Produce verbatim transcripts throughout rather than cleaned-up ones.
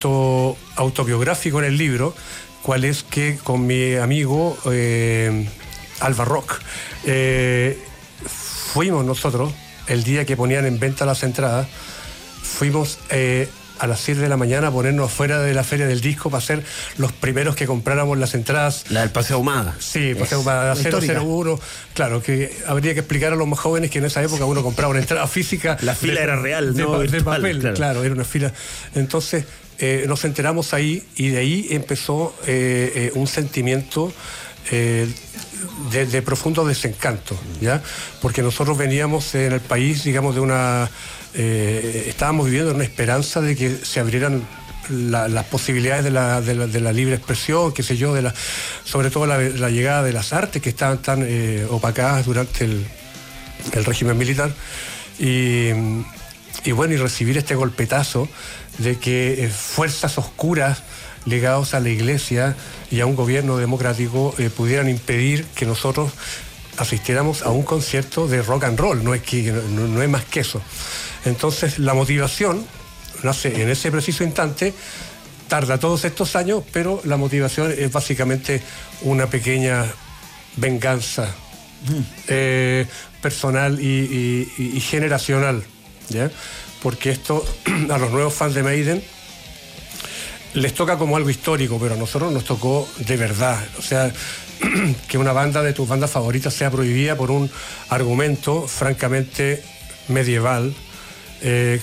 auto, autobiográfico en el libro, cual es que con mi amigo eh, Alba Rock eh, fuimos nosotros, el día que ponían en venta las entradas, fuimos eh, a las siete de la mañana a ponernos afuera de la Feria del Disco para ser los primeros que compráramos las entradas. La del Paseo Ahumada. Sí, Paseo Ahumada, cero cero uno. Claro, que habría que explicar a los más jóvenes que en esa época uno compraba una entrada física. La fila de, era real, de, no de virtual, papel, claro. claro, era una fila. Entonces eh, nos enteramos ahí y de ahí empezó eh, eh, un sentimiento eh, de, de profundo desencanto, ¿ya? Porque nosotros veníamos en el país, digamos, de una... Eh, estábamos viviendo en una esperanza de que se abrieran la, las posibilidades de la, de, la, de la libre expresión, qué sé yo, de la, sobre todo la, la llegada de las artes que estaban tan eh, opacadas durante el, el régimen militar y, y bueno, y recibir este golpetazo de que eh, fuerzas oscuras ligados a la iglesia y a un gobierno democrático eh, pudieran impedir que nosotros asistiéramos a un concierto de rock and roll, no es, que, no, no es más que eso. Entonces la motivación nace en ese preciso instante, tarda todos estos años, pero la motivación es básicamente una pequeña venganza mm. eh, personal y, y, y generacional, ¿ya? Porque esto a los nuevos fans de Maiden les toca como algo histórico, pero a nosotros nos tocó de verdad. O sea, que una banda de tus bandas favoritas sea prohibida por un argumento francamente medieval, eh,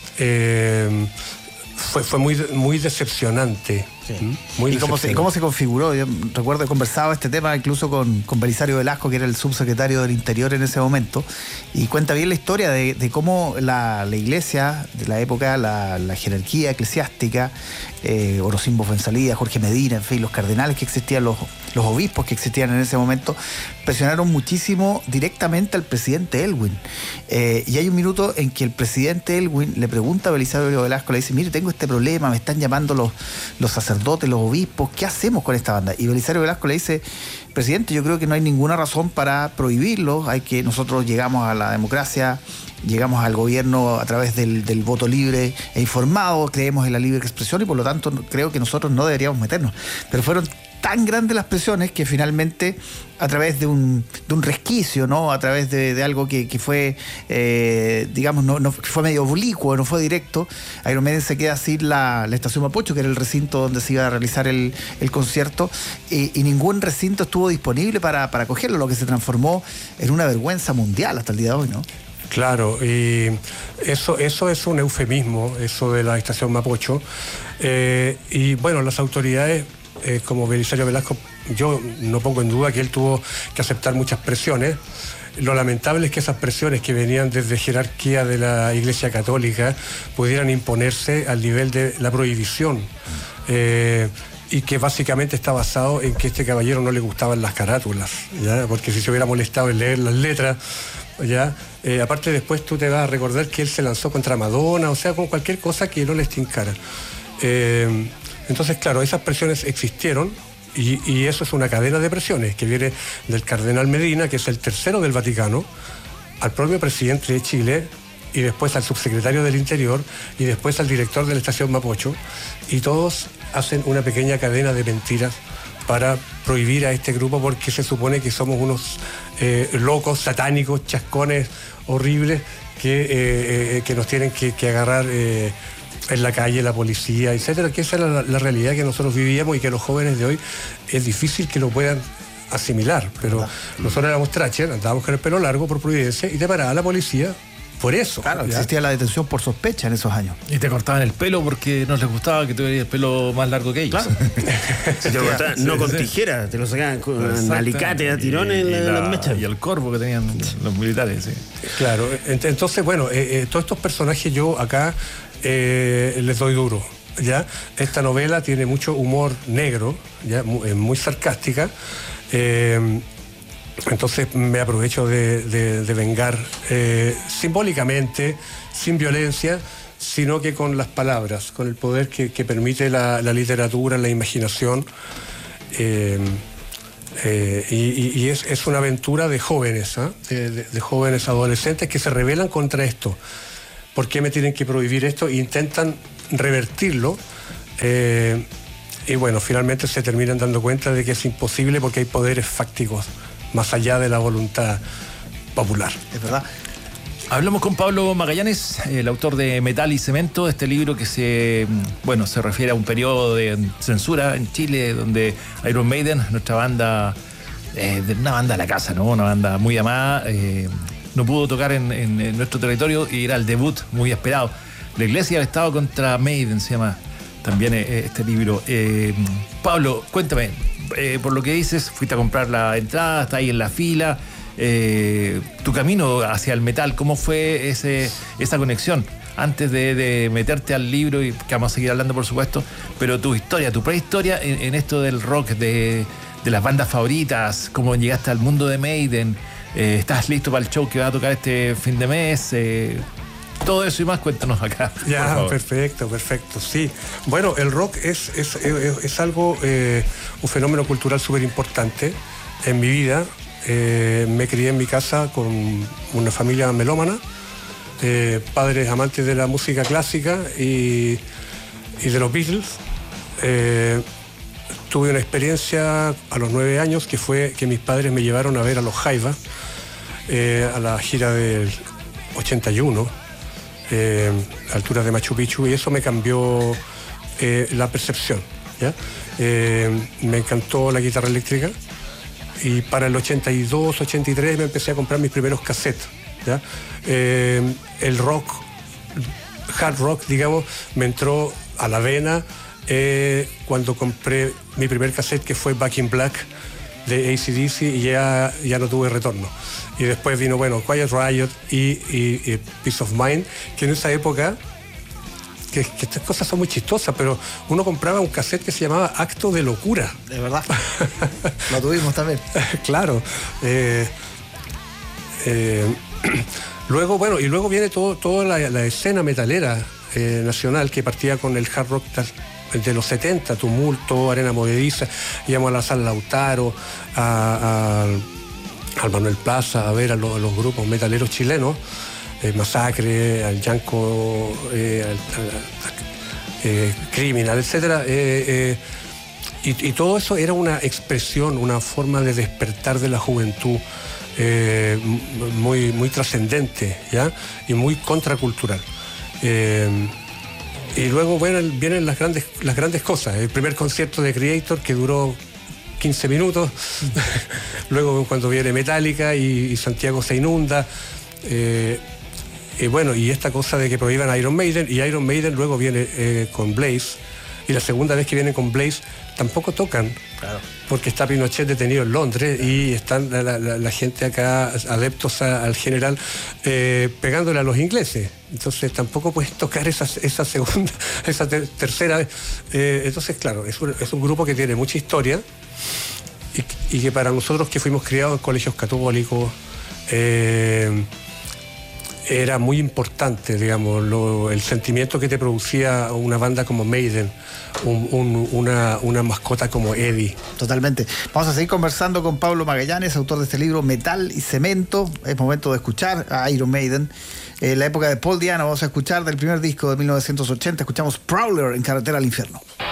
eh, fue, fue muy, muy decepcionante. Sí. Muy ¿Y cómo se, cómo se configuró? Yo recuerdo, he conversado este tema incluso con, con Belisario Velasco, que era el subsecretario del Interior en ese momento, y cuenta bien la historia de, de cómo la, la iglesia de la época, la, la jerarquía eclesiástica, eh, Orocimbo Fuenzalía, Jorge Medina, en fin, los cardenales que existían, los, los obispos que existían en ese momento, presionaron muchísimo directamente al presidente Elwin. Eh, y hay un minuto en que el presidente Elwin le pregunta a Belisario Velasco, le dice, mire, tengo este problema, me están llamando los, los sacerdotes, los obispos, ¿qué hacemos con esta banda? Y Belisario Velasco le dice, presidente, yo creo que no hay ninguna razón para prohibirlo, hay que nosotros llegamos a la democracia, llegamos al gobierno a través del, del voto libre e informado, creemos en la libre expresión y por lo tanto creo que nosotros no deberíamos meternos. Pero fueron tan grandes las presiones que finalmente a través de un, de un resquicio, ¿no? A través de, de algo que, que fue, eh, digamos, no, no fue medio oblicuo, no fue directo, Iron Maiden se queda sin la, la estación Mapocho, que era el recinto donde se iba a realizar el, el concierto, y, y ningún recinto estuvo disponible para, para acogerlo, lo que se transformó en una vergüenza mundial hasta el día de hoy, ¿no? Claro, y eso, eso es un eufemismo, eso de la estación Mapocho, eh, y bueno, las autoridades, Eh, como Belisario Velasco, yo no pongo en duda que él tuvo que aceptar muchas presiones. Lo lamentable es que esas presiones que venían desde jerarquía de la Iglesia Católica pudieran imponerse al nivel de la prohibición, eh, y que básicamente está basado en que a este caballero no le gustaban las carátulas, ¿ya? Porque si se hubiera molestado en leer las letras, ¿ya? Eh, aparte después tú te vas a recordar que él se lanzó contra Madonna, o sea, con cualquier cosa que no les tincara. Eh, Entonces, claro, esas presiones existieron y, y eso es una cadena de presiones que viene del cardenal Medina, que es el tercero del Vaticano, al propio presidente de Chile y después al subsecretario del Interior y después al director de la estación Mapocho, y todos hacen una pequeña cadena de mentiras para prohibir a este grupo porque se supone que somos unos eh, locos, satánicos, chascones horribles que, eh, eh, que nos tienen que, que agarrar... Eh, en la calle, la policía, etcétera, que esa era la, la realidad que nosotros vivíamos y que los jóvenes de hoy es difícil que lo puedan asimilar, pero ¿verdad? Nosotros éramos tracher, andábamos con el pelo largo por providencia y te paraba la policía por eso. Claro, ¿ya? Existía la detención por sospecha en esos años. Y te cortaban el pelo porque no les gustaba que tuvieras el pelo más largo que ellos. Claro. Si te lo cortaban, sí, no con sí. tijera, te lo sacaban con alicate a tirones en las mechas. Y el corvo que tenían los militares, sí. Claro, entonces, bueno, eh, eh, todos estos personajes yo acá Eh, les doy duro, ¿ya? Esta novela tiene mucho humor negro, ¿ya? Muy, muy sarcástica, eh, entonces me aprovecho de, de, de vengar eh, simbólicamente, sin violencia, sino que con las palabras, con el poder que, que permite la, la literatura, la imaginación, eh, eh, y, y es, es una aventura de jóvenes, ¿eh? de, de, de jóvenes adolescentes que se rebelan contra esto. ¿Por qué me tienen que prohibir esto? E intentan revertirlo Eh, y bueno, finalmente se terminan dando cuenta de que es imposible porque hay poderes fácticos más allá de la voluntad popular. Es verdad. Hablamos con Pablo Magallanes, el autor de Metal y Cemento, este libro que se, bueno, se refiere a un periodo de censura en Chile donde Iron Maiden, nuestra banda, eh, una banda de la casa, ¿no? Una banda muy amada, eh, no pudo tocar en, en, en nuestro territorio y era el debut muy esperado. La Iglesia del Estado contra Maiden se llama también eh, este libro. Eh, Pablo, cuéntame, eh, por lo que dices, fuiste a comprar la entrada, está ahí en la fila. Eh, tu camino hacia el metal, ¿cómo fue ese, esa conexión? Antes de, de meterte al libro, y que vamos a seguir hablando por supuesto, pero tu historia, tu prehistoria en, en esto del rock, de, de las bandas favoritas, cómo llegaste al mundo de Maiden, eh, ¿estás listo para el show que va a tocar este fin de mes? Eh, todo eso y más, cuéntanos acá. Ya, perfecto, perfecto, sí. Bueno, el rock es, es, es, es algo, eh, un fenómeno cultural súper importante en mi vida. Eh, me crié en mi casa con una familia melómana, eh, padres amantes de la música clásica y, y de los Beatles. Eh, tuve una experiencia a los nueve años que fue que mis padres me llevaron a ver a los Jaiba, eh, a la gira del ochenta y uno, eh, a alturas de Machu Picchu, y eso me cambió eh, la percepción, ¿ya? Eh, me encantó la guitarra eléctrica. Y para el ochenta y dos, ochenta y tres me empecé a comprar mis primeros cassettes, ¿ya? Eh, el rock, hard rock, digamos, me entró a la vena eh, cuando compré mi primer cassette, que fue Back in Black de A C D C, y ya, ya no tuve retorno. Y después vino, bueno, Quiet Riot y, y, y Peace of Mind, que en esa época, que, que estas cosas son muy chistosas, pero uno compraba un cassette que se llamaba Acto de Locura. De verdad. Lo tuvimos también. Claro. Eh, eh, luego, bueno, y luego viene todo, toda la, la escena metalera eh, nacional, que partía con el hard rock de los setenta, Tumulto, Arena Movediza, íbamos a la San Lautaro, a, a, al Manuel Plaza, a ver a, lo, a los grupos metaleros chilenos. Eh, Masacre, al Yanko, eh, al, al, eh, Criminal, etcétera. Eh, eh, y, y todo eso era una expresión, una forma de despertar de la juventud eh, muy, muy trascendente, ¿ya? Y muy contracultural. Eh, y luego bueno, vienen las grandes, las grandes cosas. El primer concierto de Creator, que duró quince minutos. Luego cuando viene Metallica y, y Santiago se inunda. Eh, Y bueno, y esta cosa de que prohíban a Iron Maiden, y Iron Maiden luego viene eh, con Blaze, y la segunda vez que vienen con Blaze tampoco tocan, claro, porque está Pinochet detenido en Londres y están la, la, la gente acá, adeptos a, al general, eh, pegándole a los ingleses. Entonces tampoco puedes tocar esa, esa segunda, esa ter, tercera vez. Eh, entonces, claro, es un, es un grupo que tiene mucha historia y, y que para nosotros que fuimos criados en colegios católicos, eh, era muy importante, digamos, lo, el sentimiento que te producía una banda como Maiden, un, un, una, una mascota como Eddie. Totalmente. Vamos a seguir conversando con Pablo Magallanes, autor de este libro Metal y Cemento. Es momento de escuchar a Iron Maiden. En la época de Paul Di'Anno vamos a escuchar del primer disco de mil novecientos ochenta, escuchamos Prowler en Carretera al Infierno.